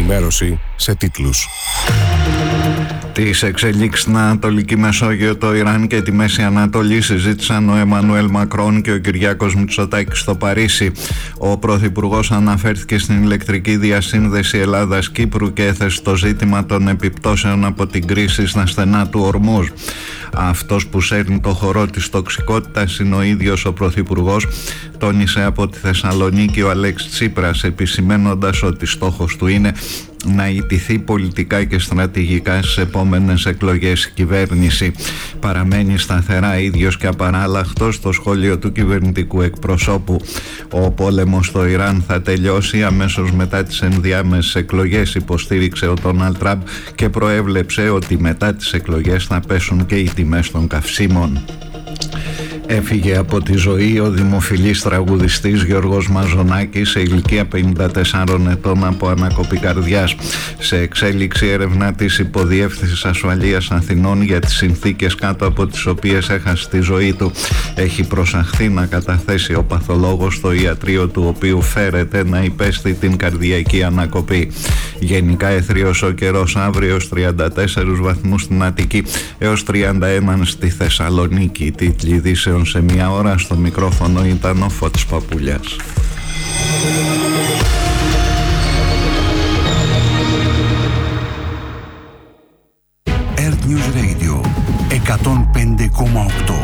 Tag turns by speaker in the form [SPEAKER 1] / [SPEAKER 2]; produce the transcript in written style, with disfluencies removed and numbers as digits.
[SPEAKER 1] ενημέρωση σε τίτλους.
[SPEAKER 2] Τις εξελίξεις στην Ανατολική Μεσόγειο, το Ιράν και τη Μέση Ανατολή συζήτησαν ο Εμμανουέλ Μακρόν και ο Κυριάκος Μητσοτάκης στο Παρίσι. Ο Πρωθυπουργός αναφέρθηκε στην ηλεκτρική διασύνδεση Ελλάδας-Κύπρου και έθεσε το ζήτημα των επιπτώσεων από την κρίση στα στενά του Ορμούζ. Αυτός που σέρνει το χορό της τοξικότητας είναι ο ίδιος ο Πρωθυπουργός, τόνισε από τη Θεσσαλονίκη ο Αλέξης Τσίπρας, επισημένοντας ότι στόχος του είναι να ιτηθεί πολιτικά και στρατηγικά στις επόμενες εκλογές η κυβέρνηση. Παραμένει σταθερά ίδιος και απαράλλαχτος στο σχόλιο του κυβερνητικού εκπροσώπου. Ο πόλεμος στο Ιράν θα τελειώσει αμέσως μετά τις ενδιάμεσες εκλογές, υποστήριξε ο Ντόναλντ Τραμπ και προέβλεψε ότι μετά τις εκλογές θα πέσουν και οι τιμές των καυσίμων. Έφυγε από τη ζωή ο δημοφιλής τραγουδιστής Γιώργος Μαζονάκης σε ηλικία 54 ετών από ανακοπή καρδιάς. Σε εξέλιξη έρευνα της Υποδιεύθυνσης Ασφαλείας Αθηνών για τις συνθήκες κάτω από τις οποίες έχασε τη ζωή του. Έχει προσαχθεί να καταθέσει ο παθολόγος στο ιατρείο του οποίου φέρεται να υπέστη την καρδιακή ανακοπή. Γενικά εθρίος ο καιρός αύριο 34 βαθμούς στην Αττική έως 31 στη Θεσσαλονίκη. Τίτλοι ειδήσεων σε μια ώρα. Στο μικρόφωνο ήταν ο Φώτης Παπουλιάς.
[SPEAKER 3] Earth News Radio 105,8